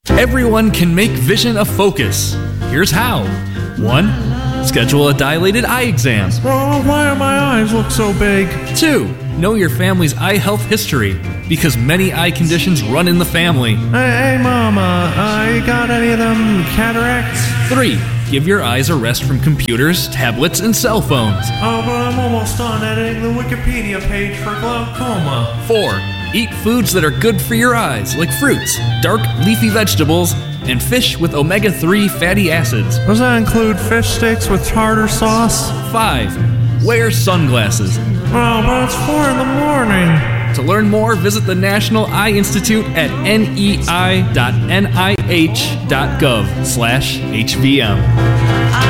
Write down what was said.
Everyone can make vision a focus. Here's how. 1. Schedule a dilated eye exam. Oh, why do my eyes look so big? 2. Know your family's eye health history, because many eye conditions run in the family. Hey, Mama, you got any of them cataracts? 3. Give your eyes a rest from computers, tablets, and cell phones. Oh, but I'm almost done editing the Wikipedia page for glaucoma. 4. Eat foods that are good for your eyes, like fruits, dark leafy vegetables, and fish with omega-3 fatty acids. Does that include fish sticks with tartar sauce? 5. Wear sunglasses. Oh, but it's 4 in the morning. To learn more, visit the National Eye Institute at nei.nih.gov/HVM.